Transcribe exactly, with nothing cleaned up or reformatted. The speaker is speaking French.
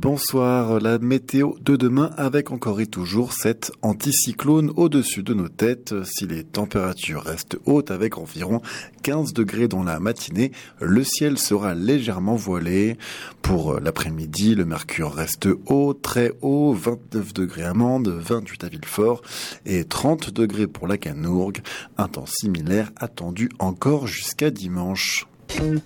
Bonsoir, la météo de demain avec encore et toujours cet anticyclone au-dessus de nos têtes. Si les températures restent hautes avec environ quinze degrés dans la matinée, le ciel sera légèrement voilé. Pour l'après-midi, le mercure reste haut, très haut, vingt-neuf degrés à Mende, vingt-huit à Villefort et trente degrés pour la Canourgue. Un temps similaire attendu encore jusqu'à dimanche.